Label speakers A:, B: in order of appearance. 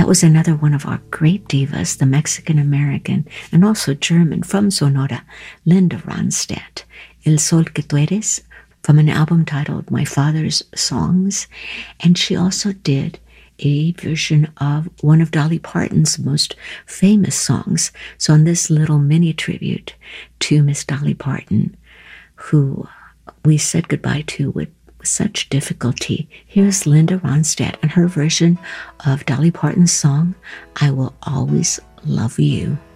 A: That was another one of our great divas, the Mexican-American and also German from Sonora, Linda Ronstadt. El Sol que tú eres, from an album titled My Father's Songs. And she also did a version of one of Dolly Parton's most famous songs. So on this little mini tribute to Miss Dolly Parton, who we said goodbye to with such difficulty, here's Linda Ronstadt and her version of Dolly Parton's song, I Will Always Love You.